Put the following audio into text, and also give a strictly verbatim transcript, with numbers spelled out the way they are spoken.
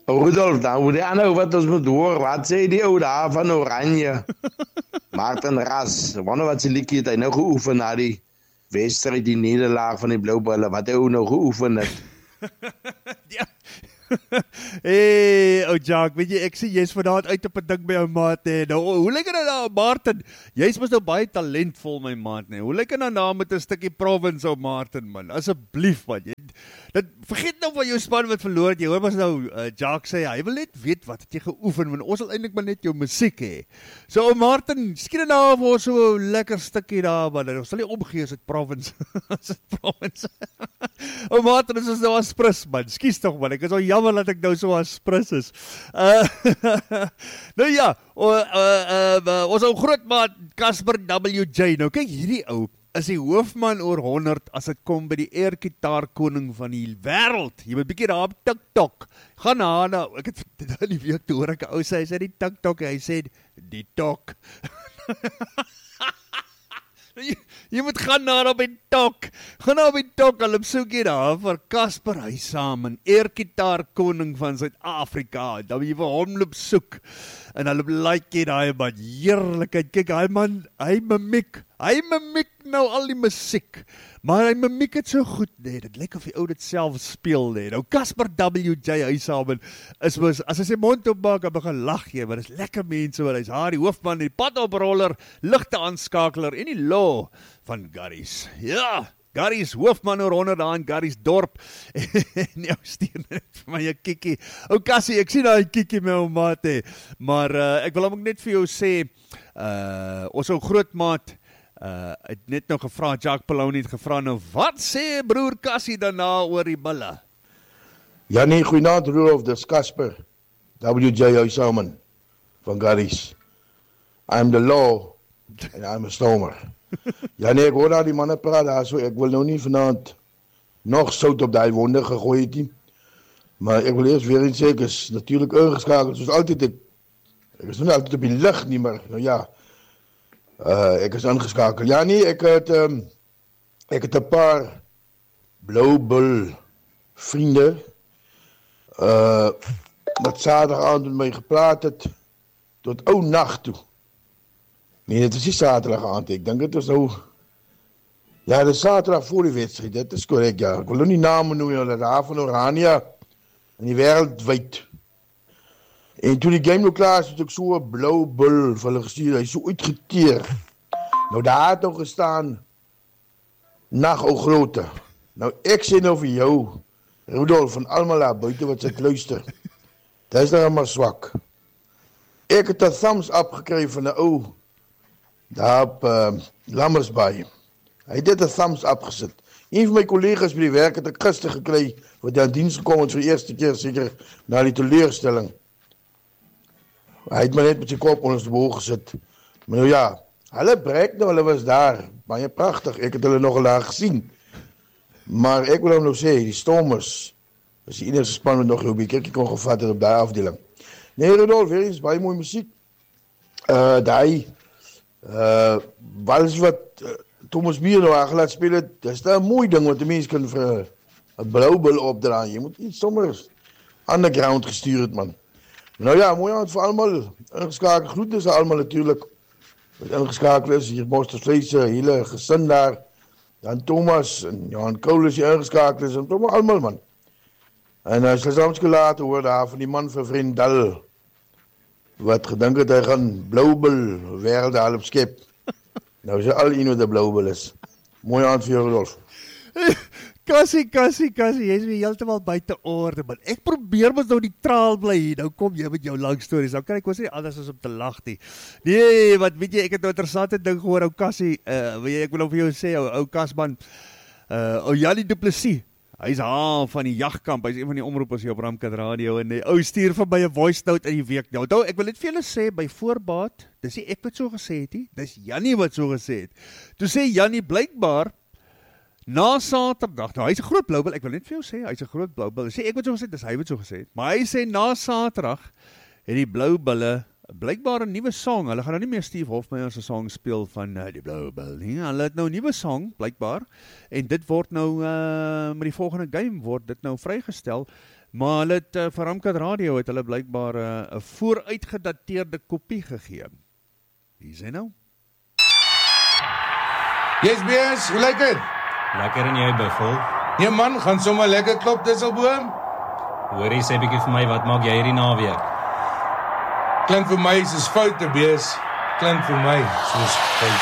Rudolf, dan moet jy aanhou wat ons moet hoor. Wat sê die ou daar van Oranje? Martin Ras, wonder wat sy liedjie het hy nou geoefen na die wedstryd, die nederlaag van die Blou Bulle, wat hy nou geoefen het. Ja. Hey, ou Jacques, weet jy, ek sê jy's vanavond uit op 'n ding by jou maat, hè. Nou, hoe lyk dit nou, Martin? Jy's mos nou baie talentvol, my maat, hè. Hoe lyk dit nou na met 'n stukkie province, ou Martin, man? Asseblief, man. Jy, dit, vergeet nou van jou span wat verloor het. Jy hoor mos nou, uh, Jacques sê, hy wil net weet wat het jy geoefen, want ons wil eintlik maar net jou musiek hê. So, ou Martin, skiet nou vir ons so 'n lekker stukkie daar, man. Ons sal nie omgee as dit province. As dit province. Ou Martin, dit is nou as prins, man. Skies tog, man. Ek is al jammer dat ek nou so as prins is. Uh, nou ja, o, uh, uh, uh, ons ou grootmaat Casper W J. Nou kyk, hierdie ou is die hoofman oor honderd as dit kom by die airgitaar koning van die wêreld. Jy moet bietjie daar op TikTok. Gaan na, nou, ek het in die week toe hoor ek 'n ou sê, hy sê die TikTok, hy sê die tok. Jy, jy moet gaan na op die tok. Gaan na op die tok, hulle soek jy daar vir Casper Huysman, airgitaar koning van Suid-Afrika. Dan moet jy vir hom loop soek. En hulle like jy daai man, heerlikheid. Kyk, hy man, hy mimiek. Hy mimiek nou al die musiek. Maar hy mimiek het so goed, nee. Dit lyk of die ou dit self speel, nee. Nou Casper W J Huysman is mos, as hy sy mond opmaak, dan begin lag jy, maar dis lekker mense, want hy's haar die hoofman, die padoproller, ligte aanskakelaar en die law van Garys. Ja, Garys, hoofman oor honderd daar in Garys dorp. En jou stuur net vir my 'n kikkie. Ou Cassie, ek sien daai kikkie my ou maat hè. Maar uh, ek wil hom net vir jou sê, uh, ons ou grootmaat Uh, het net nou gevra, Jacques Peloni het gevra, nou wat sê broer Cassie daarna oor die bulle? Ja nee, goeienaand Rudolf, dis Casper W J Huysman van Garys. I'm the law and I'm a stormer. Ja nee, ek hoor daar die manne praat daar so, ek wil nou nie vanaand nog sout op daai wonde gegooi het nie, maar ek wil eers weer eens sê, ek is natuurlijk ingeskakeld, soos altyd, ek, ek is nou nie altyd op die lig nie, maar nou ja, Uh, ek is ingeskakeld. Ja nee, ek het um, ek het 'n paar Blou Bull vriende uh, wat Saterdag aand met my gepraat het tot ou nag toe. Nee, dit is nie Saterdag aand, ek dink dit was nou ja, dit is Saterdag voor die wedstryd, dit is korrek, ja. Ek wil nou nie name noem, hulle daar van Oranje in die wêreldwyd. En toen die game nou klaar is, het ek so 'n Blou Bull vir hulle gestuur, hy is so uitgeteer. Nou daar het nou gestaan, nag ou groote. Nou ek sê nou vir jou, Rudolf van almal daar buite wat sit luister, dit is nou maar swak. Ek het 'n thumbs up gekry van 'n ou, daar op uh, Lammersbaai. Hy het dit 'n thumbs up gesit. Een van my collega's by die werk het ek gister gekry, wat aan diens gekom het vir die eerste keer, seker na die teleurstelling. Hy het my net met sy kop onder sy boog gesit. Maar nou ja, hulle breek nou, hulle was daar. Baie prachtig, ek het hulle nogal daar gesien. Maar ek wil nou sê, die Stormers, is die enige span wat nog jou bekerkie kon gevat het op die afdeling. Nee, Rudolf, weer eens, baie mooie muziek. Uh, die, uh, alles wat uh, Thomas Mier nou aangelaat speel het, dat is daar een mooi ding wat die mens kan vir een Blou Bull opdraaien. Je moet iets sommers underground gestuur het, man. Nou ja, mooi aan vir allemaal, ingeskakeld, groeten aan allemaal natuurlijk, wat ingeskakeld is, hier Bostersvlees, hele gesin daar, dan Thomas, en Johan Koulus hier ingeskakeld is, en toch maar allemaal, man. En hy is soms gelaten hoor daar van die man van Vriendal, wat gedink het, hy gaan Blou Bull wêreld al op skep. Nou is hy al een wat die Blou Bull is. Mooi aan vir jou, Rudolf. Cassie, Cassie, Cassie, jy is weer heeltemal buite orde, man. Ek probeer mos nou die traal bly hier, nou kom jy met jou lang stories, nou kan ek was nie anders as om te lag nie. Nee, wat weet jy, ek het nou interessante ding gehoor, ou Cassie, uh, weet jy, ek wil nou vir jou sê, ou, ou Kasman, uh, ou Jannie Du Plessis, hy is haal van die jagkamp, hy is een van die omroepers hier op Ramkat Radio, en die ou stuur van my 'n voice note in die week, nou, nou, ek wil net vir julle sê, by voorbaat, dis nie ek wat so gesê het nie, dis Jannie wat so gesê het. Toe sê Jannie, blykbaar, na Saterdag, nou hy is 'n groot Blou Bull, ek wil net vir jou sê, hy is 'n groot Blou Bull, sê ek wat so gesê, dis hy wat so gesê het, maar hy sê na Saterdag, het die Blou Bulle, blykbaar 'n nuwe song, hulle gaan nou nie meer Steve Hofmeyer se song speel van uh, die Blou Bull nie, hulle het nou 'n nuwe song, blykbaar, en dit word nou, uh, met die volgende game, word dit nou vrygestel, Maar hulle het uh, vir Ramkat Radio het hulle blykbaar 'n uh, vooruitgedateerde kopie gegee. Wie is hy nou? Yes, B S, hoe lyk dit? Lekker en jy, Buffel? Nee man, gaan sommer lekker klop, Disselboom. Hoorie, sê bietjie vir my, wat maak jy hierdie naweek? Klink vir my soos foute, B S. Klink vir my soos foute.